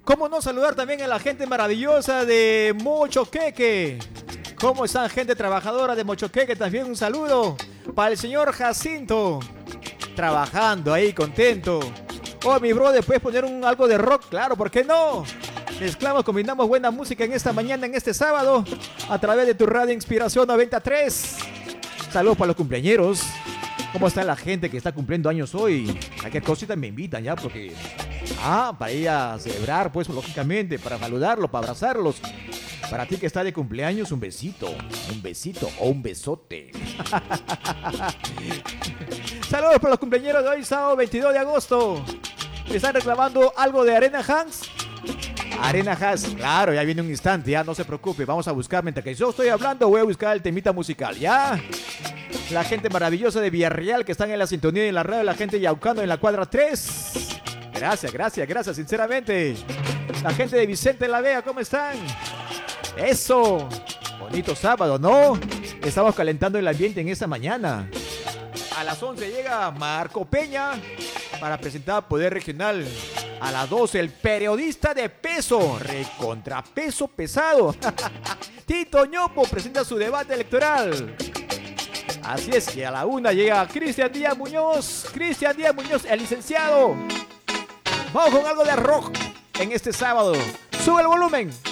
¿Cómo no saludar también a la gente maravillosa de Mochoqueque? ¿Cómo están, gente trabajadora de Mochoqueque? También un saludo para el señor Jacinto, trabajando ahí, contento. Oh, mi brother, ¿puedes poner algo de rock? Claro, ¿por qué no? Mezclamos, combinamos buena música en esta mañana, en este sábado, a través de tu radio Inspiración 93. Saludos para los cumpleañeros. ¿Cómo está la gente que está cumpliendo años hoy? ¿A qué cosita me invitan ya? Porque... para ir a celebrar, pues, lógicamente, para saludarlos, para abrazarlos. Para ti que está de cumpleaños, un besito o un besote. Saludos para los cumpleaños de hoy, sábado 22 de agosto. ¿Están reclamando algo de Arena Hans? Arena Hans, claro, ya viene un instante, ya no se preocupe. Vamos a buscar, mientras que yo estoy hablando, voy a buscar el temita musical, ¿ya? La gente maravillosa de Villarreal que están en la sintonía y en la radio, la gente de Yaucano en la cuadra 3. Gracias, sinceramente. La gente de Vicente La Vega, ¿cómo están? Eso, bonito sábado, ¿no? Estamos calentando el ambiente en esta mañana. A las 11 llega Marco Peña para presentar Poder Regional. A las 12 el periodista de peso, recontrapeso pesado. Tito Ñopo presenta su debate electoral. Así es que a la 1 llega Cristian Díaz Muñoz, el licenciado. Vamos con algo de rock en este sábado. Sube el volumen.